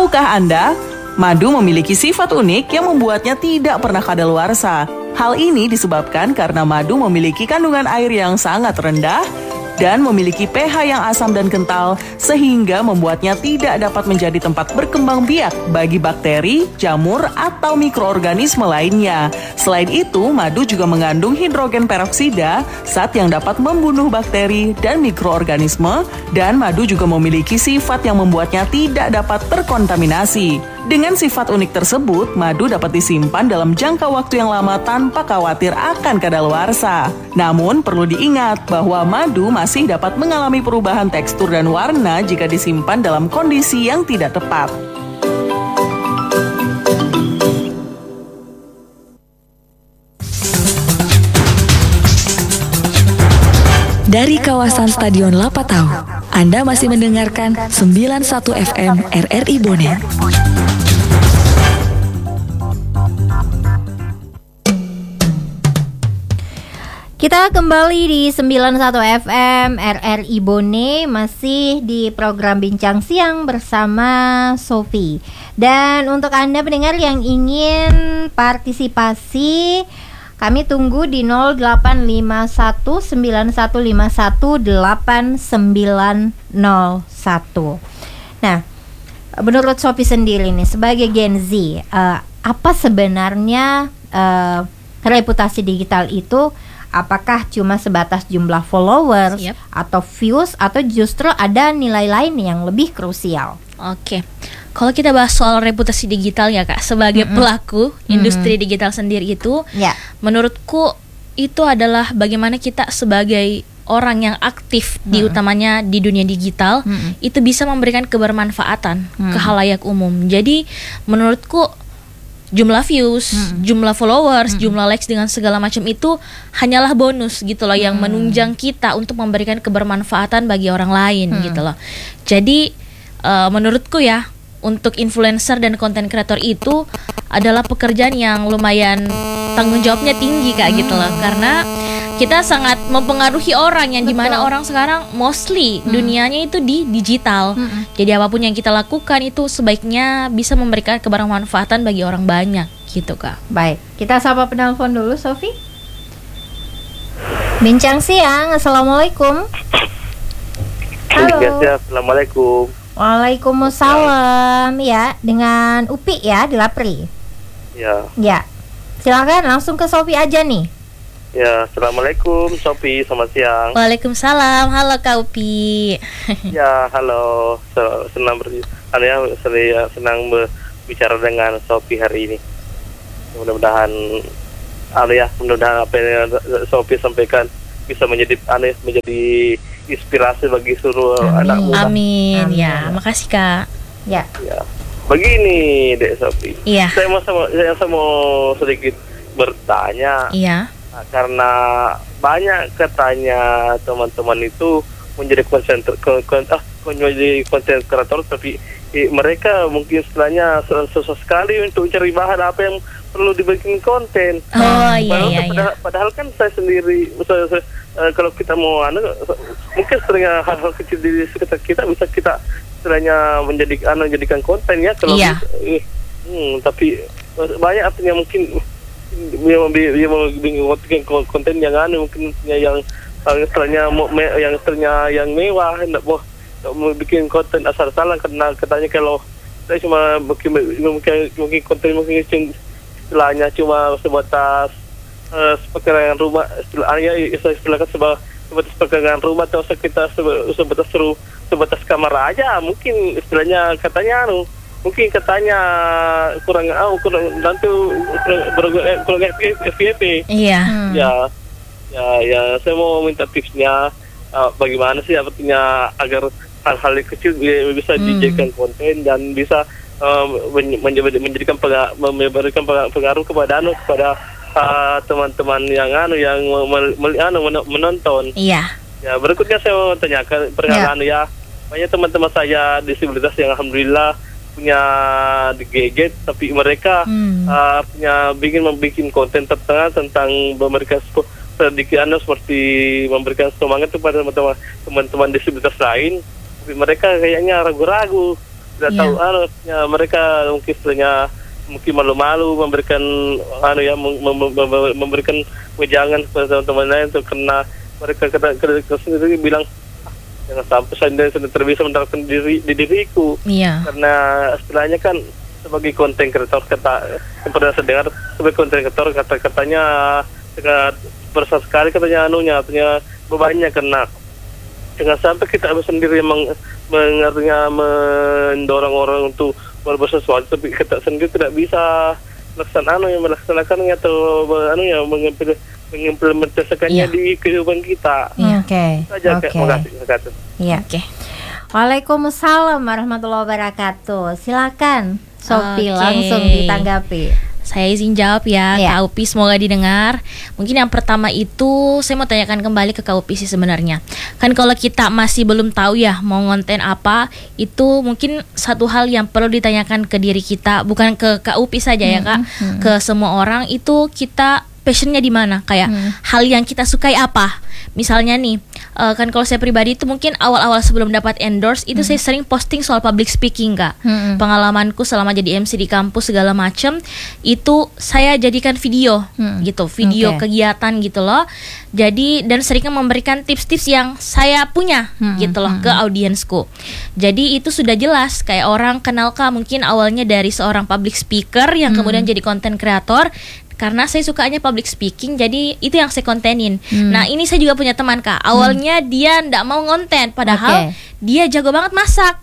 Tahukah Anda, madu memiliki sifat unik yang membuatnya tidak pernah kadaluarsa. Hal ini disebabkan karena madu memiliki kandungan air yang sangat rendah dan memiliki pH yang asam dan kental sehingga membuatnya tidak dapat menjadi tempat berkembang biak bagi bakteri, jamur, atau mikroorganisme lainnya. Selain itu, madu juga mengandung hidrogen peroksida, zat yang dapat membunuh bakteri dan mikroorganisme, dan madu juga memiliki sifat yang membuatnya tidak dapat terkontaminasi. Dengan sifat unik tersebut, madu dapat disimpan dalam jangka waktu yang lama tanpa khawatir akan kadaluarsa. Namun, perlu diingat bahwa madu masih dapat mengalami perubahan tekstur dan warna jika disimpan dalam kondisi yang tidak tepat. Dari kawasan Stadion Lapatau, Anda masih mendengarkan 91 FM RRI Bonet. Kita kembali di 91 FM RRI Bone, masih di program Bincang Siang bersama Sophie. Dan untuk Anda pendengar yang ingin partisipasi, kami tunggu di 085191518901. Nah, menurut Sophie sendiri nih sebagai Gen Z, apa sebenarnya reputasi digital itu? Apakah cuma sebatas jumlah followers atau views, atau justru ada nilai lain yang lebih krusial? Oke. Kalau kita bahas soal reputasi digital ya Kak, sebagai pelaku industri digital sendiri itu, menurutku itu adalah bagaimana kita sebagai orang yang aktif di utamanya di dunia digital itu bisa memberikan kebermanfaatan ke khalayak umum. Jadi menurutku jumlah views, jumlah followers, jumlah likes dengan segala macam itu hanyalah bonus gitu loh, yang menunjang kita untuk memberikan kebermanfaatan bagi orang lain gitu loh. Jadi menurutku ya, untuk influencer dan konten kreator itu adalah pekerjaan yang lumayan tanggung jawabnya tinggi Kak gitu loh, karena kita sangat mempengaruhi orang yang dimana orang sekarang mostly dunianya itu di digital. Jadi apapun yang kita lakukan itu sebaiknya bisa memberikan kebermanfaatan bagi orang banyak gitu Kak. Baik, kita sapa penelpon dulu, Sophie. Bincang Siang, Assalamualaikum. Halo. Assalamualaikum. Waalaikumsalam. Ya, dengan Upi ya di Lapri. Ya, silakan langsung ke Sophie aja nih. Ya, Assalamualaikum Sophie, selamat siang. Waalaikumsalam, halo Kak Upi. Ya, halo. Senang berbicara dengan Sophie hari ini. Mudah-mudahan apa yang Sophie sampaikan bisa menjadi inspirasi bagi seluruh anak muda. Amin. Ya, makasih Kak. Ya. Begini, Dek Sophie. Iya. Saya mau sedikit bertanya. Iya. Karena banyak katanya teman-teman itu menjadi konten kreator, tapi mereka mungkin istilahnya susah sekali untuk cari bahan apa yang perlu dibikin konten. Padahal kan saya sendiri, kalau kita mau mungkin seringnya hal-hal kecil di sekitar kita bisa kita istilahnya menjadikan konten ya. Kalau tapi banyak artinya mungkin dia bikin konten yang mungkin yang yang mewah, mau bikin konten asal-asalan karena katanya kalau saya cuma mungkin konten mungkin istilahnya cuma sebatas pekerjaan rumah, istilahnya sebatas pekerjaan rumah atau sekitar sebatas kamar aja, mungkin istilahnya katanya mungkin katanya kurang FYP. Iya. Ya, saya mau minta tipsnya bagaimana sih artinya agar hal-hal kecil bisa dijadikan konten dan bisa memberikan pengaruh kepada teman-teman yang menonton. Iya. Ya, berikutnya saya mau tanyakan pertanyaan banyak teman-teman saya disabilitas yang alhamdulillah punya gadget, tapi mereka ingin membuat konten tentang memberikan sedikit seperti memberikan semangat kepada teman-teman disabilitas lain, tapi mereka kayaknya ragu-ragu tidak tahu ya, mereka mungkin istilahnya mungkin malu-malu memberikan memberikan wejangan kepada teman-teman lain tuh, karena mereka sendiri bilang jangan sampai saya terbiasa mendapatkan diriku. Karena istilahnya kan sebagai konten kreator yang pernah saya dengar sebagai konten kreator katanya besar sekali katanya artinya bebannya, karena jangan sampai kita sendiri mendorong orang untuk berbuat sesuatu tapi kita sendiri tidak bisa melaksanakannya atau mengimplementasikannya di kehidupan kita. Oke. Terima kasih. Iya. Waalaikumsalam warahmatullahi wabarakatuh. Silakan Sophie langsung ditanggapi. Saya izin jawab ya, Kak Upi, semoga didengar. Mungkin yang pertama itu saya mau tanyakan kembali ke Kak Upi sih sebenarnya. Kan kalau kita masih belum tahu ya mau konten apa, itu mungkin satu hal yang perlu ditanyakan ke diri kita, bukan ke Kak Upi saja ya Kak, ke semua orang, itu kita passionnya di mana, kayak hal yang kita sukai apa. Misalnya nih, kan kalau saya pribadi itu mungkin awal-awal sebelum dapat endorse itu saya sering posting soal public speaking Kak. Pengalamanku selama jadi MC di kampus segala macam itu saya jadikan video gitu, video kegiatan gitu loh. Jadi dan sering memberikan tips-tips yang saya punya gitu loh ke audiensku. Jadi itu sudah jelas kayak orang kenal Kak mungkin awalnya dari seorang public speaker yang kemudian jadi content creator. Karena saya sukanya public speaking, jadi itu yang saya kontenin. Nah ini saya juga punya teman Kak, awalnya dia ndak mau ngonten, padahal dia jago banget masak.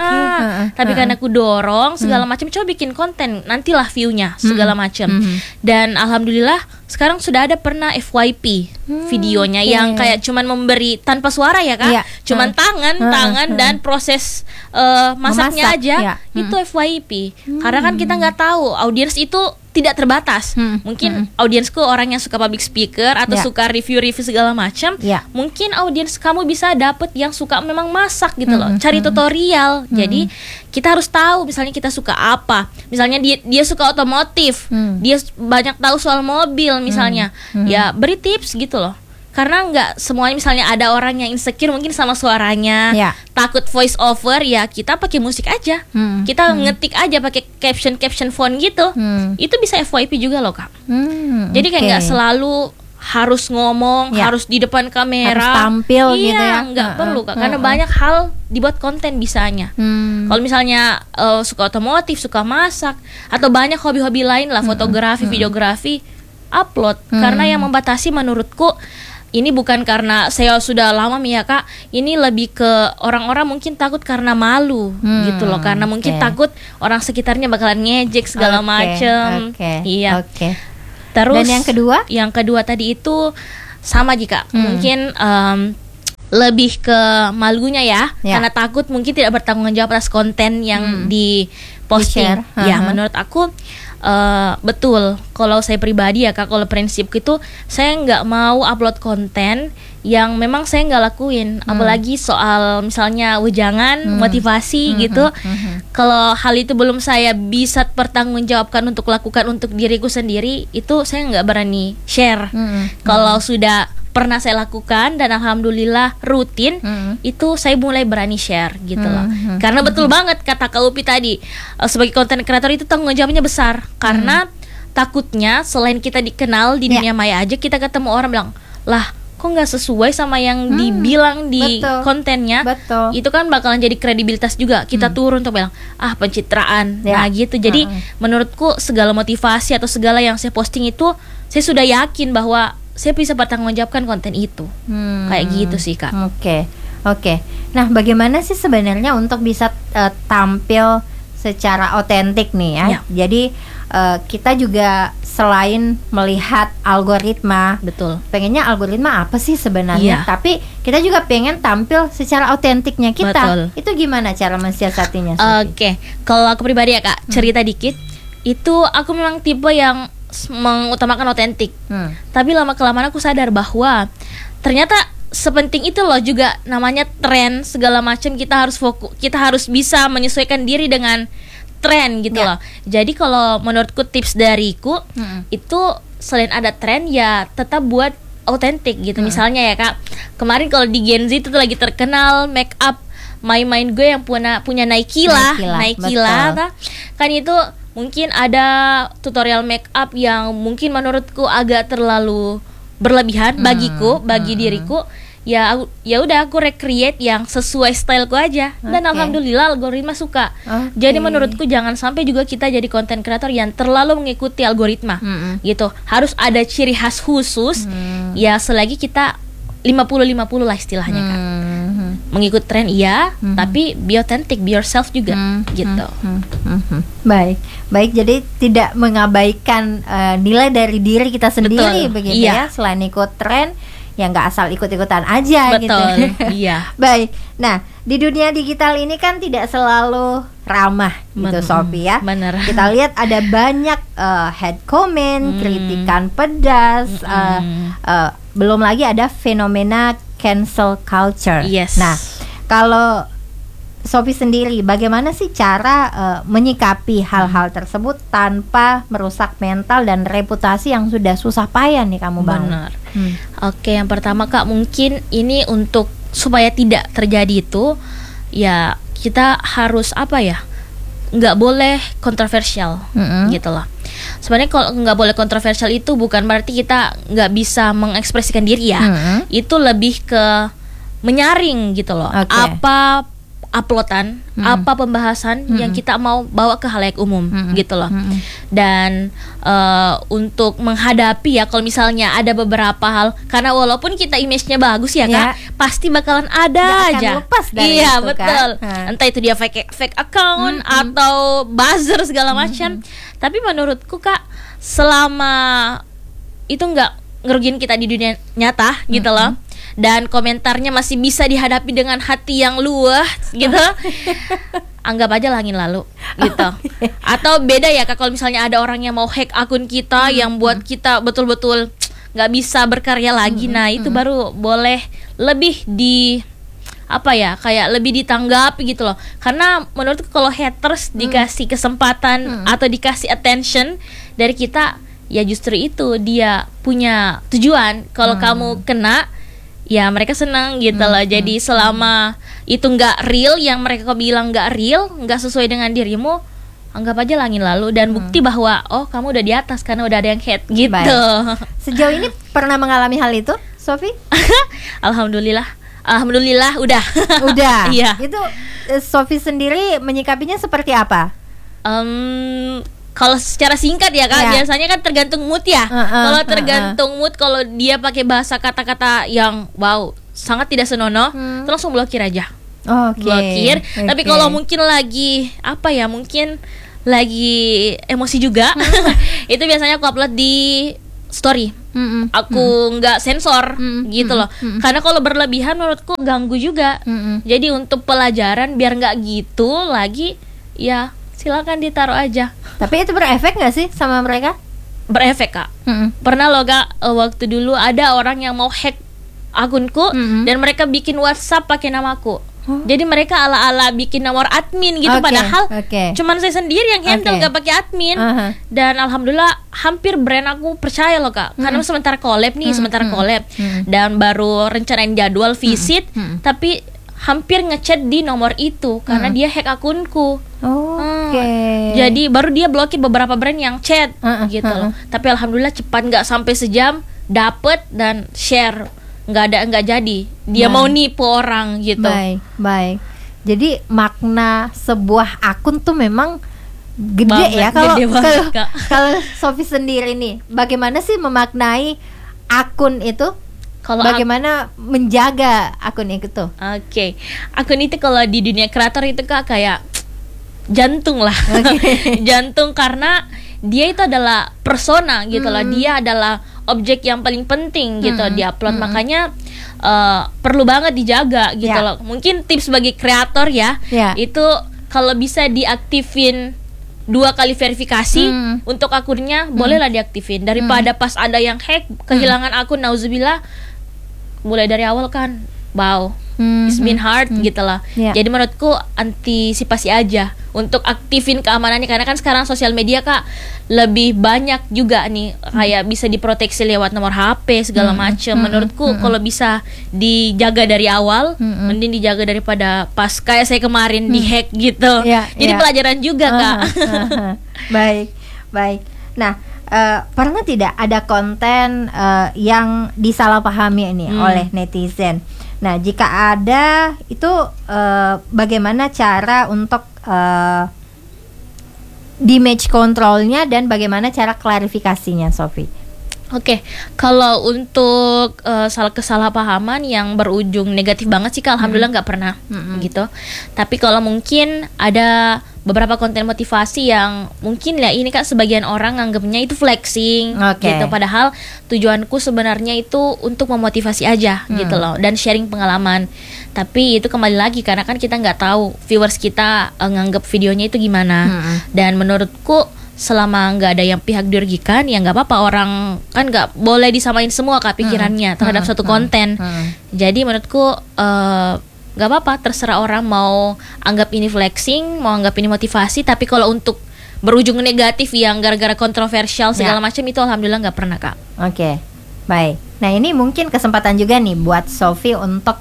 Tapi karena aku dorong segala macam, coba bikin konten, nantilah view-nya segala macam. Dan alhamdulillah sekarang sudah ada pernah FYP videonya yang kayak cuman memberi tanpa suara ya Kak, cuman tangan dan proses masaknya aja. Itu FYP. Karena kan kita nggak tahu audiens itu tidak terbatas. Mungkin audiensku orang yang suka public speaker atau suka review-review segala macam. Mungkin audiens kamu bisa dapet yang suka memang masak gitu loh. Cari tutorial. Jadi kita harus tahu misalnya kita suka apa. Misalnya dia suka otomotif. Dia banyak tahu soal mobil misalnya. Ya beri tips gitu loh. Karena nggak semuanya, misalnya ada orang yang insecure mungkin sama suaranya, takut voice over, ya kita pakai musik aja, kita ngetik aja pakai caption font gitu, itu bisa FYP juga loh Kak. Jadi kayak nggak selalu harus ngomong, harus di depan kamera, harus tampil gitu ya. Nggak perlu Kak, karena banyak hal dibuat konten bisanya. Kalau misalnya suka otomotif, suka masak, atau banyak hobi-hobi lain lah, fotografi, videografi, upload. Karena yang membatasi menurutku ini bukan karena saya sudah lama ya Kak, ini lebih ke orang-orang mungkin takut karena malu gitu loh, karena mungkin takut orang sekitarnya bakalan ngejek segala macem. Iya. Terus dan yang kedua tadi itu sama jika mungkin lebih ke malunya ya, karena takut mungkin tidak bertanggung jawab atas konten yang diposting. Ya menurut aku betul. Kalau saya pribadi ya Kak, kalau prinsipku itu saya nggak mau upload konten yang memang saya nggak lakuin, apalagi soal misalnya wejangan, motivasi gitu. Kalau hal itu belum saya bisa pertanggungjawabkan untuk lakukan untuk diriku sendiri, itu saya nggak berani share. Kalau sudah pernah saya lakukan dan alhamdulillah rutin, itu saya mulai berani share gitu loh. Karena betul banget kata Kak Upi tadi, sebagai content creator itu tanggung jawabnya besar. Karena takutnya selain kita dikenal di dunia maya aja, kita ketemu orang bilang, lah kok nggak sesuai sama yang dibilang di kontennya. Itu kan bakalan jadi kredibilitas juga. Kita turun untuk bilang, pencitraan. Nah gitu. Jadi menurutku segala motivasi atau segala yang saya posting itu, saya sudah yakin bahwa saya bisa bertanggungjawabkan konten itu. Kayak gitu sih Kak. Oke. Nah bagaimana sih sebenarnya untuk bisa tampil secara otentik nih ya? Jadi kita juga selain melihat algoritma, pengennya algoritma apa sih sebenarnya, tapi kita juga pengen tampil secara otentiknya kita. Itu gimana cara mensiasatinya? Oke. Kalau aku pribadi ya Kak, cerita dikit. Itu aku memang tipe yang mengutamakan otentik. Tapi lama-kelamaan aku sadar bahwa ternyata sepenting itu loh juga namanya tren segala macam. Kita harus fokus, kita harus bisa menyesuaikan diri dengan tren gitu loh. Jadi kalau menurutku tips dariku itu selain ada tren ya tetap buat otentik gitu. Misalnya ya Kak, kemarin kalau di Gen Z itu lagi terkenal make up main gue yang punya Nike lah, kan itu mungkin ada tutorial make up yang mungkin menurutku agak terlalu berlebihan bagi diriku. Ya udah aku recreate yang sesuai styleku aja, dan alhamdulillah algoritma suka. Jadi menurutku jangan sampai juga kita jadi content creator yang terlalu mengikuti algoritma gitu. Harus ada ciri khas khusus. Ya selagi kita 50-50 lah istilahnya kan. Mengikut tren iya, tapi be authentic, be yourself juga gitu. Baik, jadi tidak mengabaikan nilai dari diri kita sendiri. Betul. Begitu ya. Selain ikut tren, ya nggak asal ikut-ikutan aja. Betul. Gitu. Iya. Baik. Nah, di dunia digital ini kan tidak selalu ramah gitu, Sophie ya. Bener. Kita lihat ada banyak head comment, kritikan pedas, belum lagi ada fenomena cancel culture. Yes. Nah, kalau Sophie sendiri, bagaimana sih cara menyikapi hal-hal tersebut tanpa merusak mental dan reputasi yang sudah susah payah nih kamu bangun? Benar. Oke, yang pertama Kak, mungkin ini untuk supaya tidak terjadi itu, ya kita harus nggak boleh kontroversial gitu loh. Sebenarnya kalau nggak boleh kontroversial itu bukan berarti kita nggak bisa mengekspresikan diri ya. Itu lebih ke menyaring gitu loh. Apa uploadan, apa pembahasan yang kita mau bawa ke halayak umum gitu loh. Dan untuk menghadapi ya kalau misalnya ada beberapa hal, karena walaupun kita image-nya bagus ya Kak, pasti bakalan ada aja. Lepas dari itu, betul. Kan? Entah itu dia fake account atau buzzer segala macam. Tapi menurutku Kak, selama itu nggak ngerugiin kita di dunia nyata gitu loh, dan komentarnya masih bisa dihadapi dengan hati yang luas gitu, anggap aja angin lalu gitu. Atau beda ya Kak, kalau misalnya ada orang yang mau hack akun kita yang buat kita betul-betul nggak bisa berkarya lagi, nah itu baru boleh lebih kayak lebih ditanggapi gitu loh. Karena menurutku kalau haters dikasih kesempatan atau dikasih attention dari kita, ya justru itu dia punya tujuan. Kalau kamu kena, ya mereka senang gitu loh. Jadi selama itu nggak real, yang mereka bilang nggak real, nggak sesuai dengan dirimu, anggap aja angin lalu, dan bukti bahwa kamu udah di atas karena udah ada yang hate gitu. Baik. Sejauh ini pernah mengalami hal itu, Sophie? Alhamdulillah udah. Iya. Itu Sophie sendiri menyikapinya seperti apa? Kalau secara singkat ya Kak, biasanya kan tergantung mood ya. Kalau tergantung mood, kalau dia pakai bahasa kata-kata yang sangat tidak senonoh, terus langsung blokir aja. Blokir. Tapi kalau mungkin lagi mungkin lagi emosi juga, itu biasanya aku upload di story. Aku nggak sensor gitu loh. Karena kalau berlebihan menurutku ganggu juga. Jadi untuk pelajaran biar nggak gitu lagi, ya silakan ditaruh aja. Tapi itu berefek nggak sih sama mereka? Berefek Kak. Pernah loh Kak, waktu dulu ada orang yang mau hack akunku dan mereka bikin WhatsApp pakai namaku. Jadi mereka ala-ala bikin nomor admin gitu, padahal cuman saya sendiri yang handle, gak pakai admin. Dan alhamdulillah hampir brand aku percaya loh Kak, karena sementara collab dan baru rencanain jadwal visit, tapi hampir ngechat di nomor itu karena dia hack akunku. Jadi baru dia blokir beberapa brand yang chat gitu loh. Tapi alhamdulillah cepat, nggak sampai sejam dapet dan share. Nggak jadi. Dia mau nipu orang gitu. Baik. Jadi makna sebuah akun tuh memang gede banget, ya. Kalau Sophie sendiri nih, bagaimana sih memaknai akun itu? Bagaimana menjaga akun itu? Akun itu kalau di dunia kreator itu Kak kayak jantung lah. Jantung, karena dia itu adalah persona gitu loh. Dia adalah objek yang paling penting gitu di upload. Makanya perlu banget dijaga gitu loh. Mungkin tips bagi kreator ya, itu kalau bisa diaktifin 2 kali verifikasi untuk akunnya, bolehlah diaktifin. Daripada pas ada yang hack, kehilangan akun, nauzubillah. Mulai dari awal kan It's been hard gitu lah. Jadi menurutku antisipasi aja untuk aktifin keamanannya, karena kan sekarang sosial media Kak lebih banyak juga nih kayak bisa diproteksi lewat nomor HP segala macam. Menurutku kalau bisa dijaga dari awal mending dijaga daripada pas kayak saya kemarin dihack gitu. Jadi pelajaran juga Kak. Baik. Nah, pernah tidak ada konten yang disalahpahami ini oleh netizen? Nah, jika ada, itu bagaimana cara untuk damage controlnya dan bagaimana cara klarifikasinya, Sofi? Oke, kalau untuk kesalahpahaman yang berujung negatif banget sih Kak, alhamdulillah nggak pernah gitu. Tapi kalau mungkin ada beberapa konten motivasi yang mungkin ya ini Kak sebagian orang nganggapnya itu flexing gitu, padahal tujuanku sebenarnya itu untuk memotivasi aja gitu loh, dan sharing pengalaman. Tapi itu kembali lagi karena kan kita nggak tahu viewers kita nganggap videonya itu gimana. Dan menurutku selama nggak ada yang pihak dirugikan ya nggak apa-apa, orang kan nggak boleh disamain semua Kak pikirannya terhadap suatu konten. Jadi menurutku nggak apa-apa, terserah orang mau anggap ini flexing, mau anggap ini motivasi. Tapi kalau untuk berujung negatif yang gara-gara kontroversial segala macam itu alhamdulillah nggak pernah Kak. Oke, baik. Nah ini mungkin kesempatan juga nih buat Sofi untuk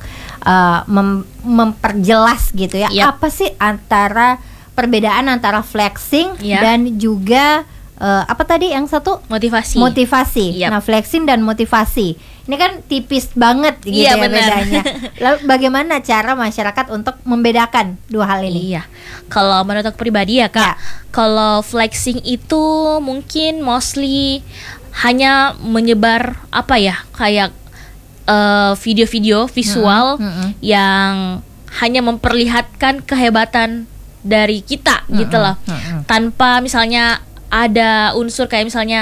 memperjelas gitu ya, apa sih perbedaan antara flexing dan juga apa tadi yang satu? Motivasi. Nah, flexing dan motivasi ini kan tipis banget gitu ya bedanya. Lalu bagaimana cara masyarakat untuk membedakan dua hal ini? Kalau menurut aku pribadi ya Kak, kalau flexing itu mungkin mostly hanya menyebar apa ya, kayak video-video visual yang hanya memperlihatkan kehebatan dari kita gitu loh, tanpa misalnya ada unsur kayak misalnya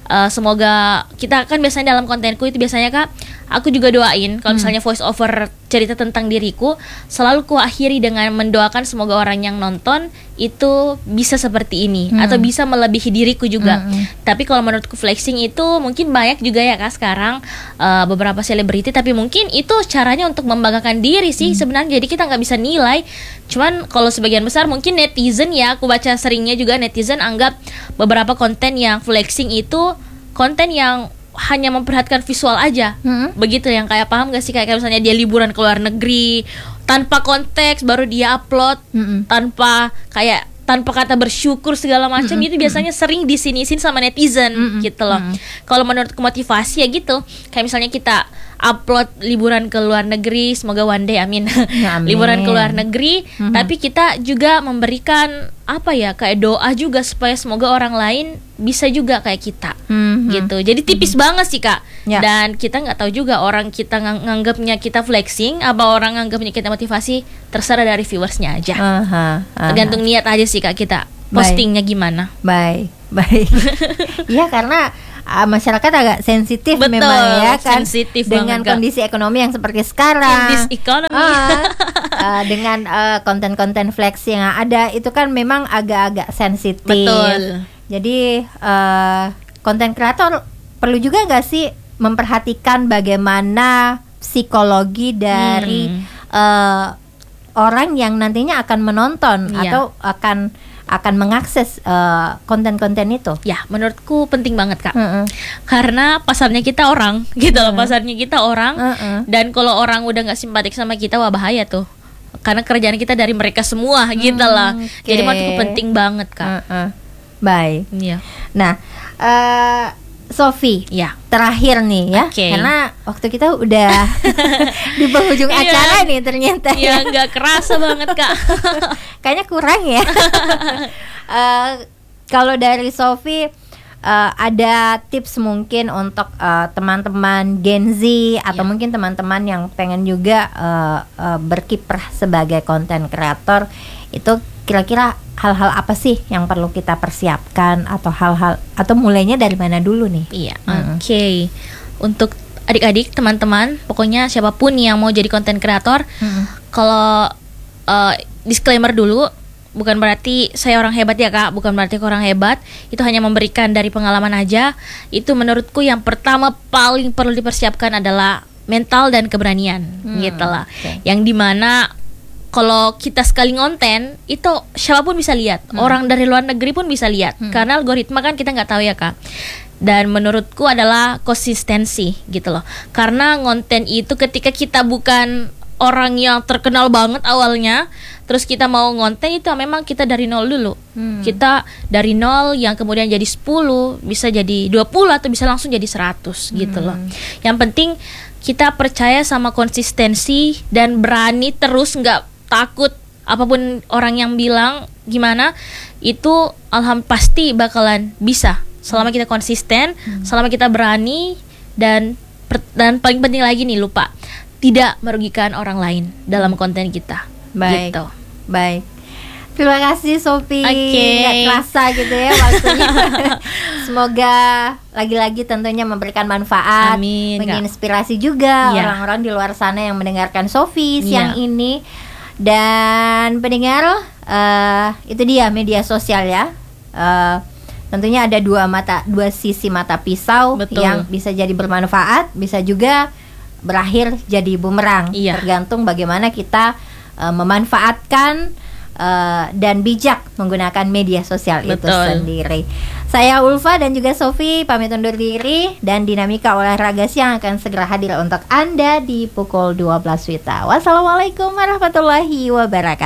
semoga kita kan biasanya dalam kontenku itu biasanya Kak, aku juga doain kalau misalnya voice over cerita tentang diriku, selalu ku akhiri dengan mendoakan semoga orang yang nonton itu bisa seperti ini atau bisa melebihi diriku juga. Tapi kalau menurutku flexing itu mungkin banyak juga ya Kak sekarang beberapa selebriti, tapi mungkin itu caranya untuk membanggakan diri sih sebenarnya. Jadi kita nggak bisa nilai. Cuman kalau sebagian besar mungkin netizen ya, aku baca seringnya juga netizen anggap beberapa konten yang flexing itu konten yang hanya memperhatikan visual aja, begitu, yang kayak paham gak sih, kayak misalnya dia liburan ke luar negeri tanpa konteks baru dia upload, tanpa kata bersyukur segala macam, itu biasanya sering disinisin sama netizen gitu loh. Kalau menurut motivasi ya gitu, kayak misalnya kita upload liburan ke luar negeri, semoga one day amin, liburan ke luar negeri, tapi kita juga memberikan apa ya, kayak doa juga supaya semoga orang lain bisa juga kayak kita gitu. Jadi tipis banget sih Kak. Dan kita nggak tahu juga orang kita nganggapnya kita flexing apa orang nganggapnya kita motivasi, terserah dari viewersnya aja. Tergantung niat aja sih Kak kita postingnya gimana. Baik. Iya, karena masyarakat agak sensitif memang ya kan, sensitif dengan banget, kondisi ekonomi yang seperti sekarang. This economy. Dengan konten-konten flexing yang ada itu kan memang agak-agak sensitif. Betul. Jadi konten kreator perlu juga nggak sih memperhatikan bagaimana psikologi dari orang yang nantinya akan menonton atau akan mengakses konten-konten itu? Ya, menurutku penting banget Kak. Karena pasarnya kita orang, gitu loh, pasarnya kita orang. Dan kalau orang udah nggak simpatik sama kita, wah bahaya tuh. Karena kerjaan kita dari mereka semua, gitu lah. Jadi menurutku penting banget Kak. Baik. Nah, Sofi, terakhir nih ya, karena waktu kita udah di penghujung acara nih ternyata. Ya nggak kerasa banget Kak. Kayaknya kurang ya. Kalau dari Sofi, ada tips mungkin untuk teman-teman Gen Z atau mungkin teman-teman yang pengen juga berkiprah sebagai konten kreator, itu kira-kira hal-hal apa sih yang perlu kita persiapkan, atau hal-hal, atau mulainya dari mana dulu nih? Iya, oke. Untuk adik-adik, teman-teman, pokoknya siapapun yang mau jadi konten kreator, kalau disclaimer dulu, bukan berarti saya orang hebat ya Kak, bukan berarti aku orang hebat, itu hanya memberikan dari pengalaman aja. Itu menurutku yang pertama paling perlu dipersiapkan adalah mental dan keberanian gitu lah. Yang dimana kalau kita sekali ngonten itu siapapun bisa lihat, orang dari luar negeri pun bisa lihat, karena algoritma kan kita nggak tahu ya Kak. Dan menurutku adalah konsistensi gitu loh, karena ngonten itu ketika kita bukan orang yang terkenal banget awalnya, terus kita mau ngonten itu memang kita dari nol dulu. Kita dari nol yang kemudian jadi 10, bisa jadi 20 atau bisa langsung jadi 100 gitu loh. Yang penting kita percaya sama konsistensi dan berani terus, nggak takut apapun orang yang bilang gimana, itu pasti bakalan bisa selama kita konsisten, selama kita berani, dan paling penting lagi nih, lupa tidak merugikan orang lain dalam konten kita. Baik, gitu. Baik. Terima kasih Sophie. Nggak kerasa gitu ya waktunya. Semoga lagi-lagi tentunya memberikan manfaat, menginspirasi juga orang-orang di luar sana yang mendengarkan Sophie siang ini. Dan pendengar, itu dia media sosial ya. Tentunya ada dua sisi mata pisau. Betul. Yang bisa jadi bermanfaat, bisa juga berakhir jadi bumerang. Tergantung bagaimana kita memanfaatkan dan bijak menggunakan media sosial. Betul. Itu sendiri. Saya Ulfa dan juga Sophie pamit undur diri, dan Dinamika Olahraga Siang akan segera hadir untuk Anda di pukul 12 WITA. Wassalamualaikum warahmatullahi wabarakatuh.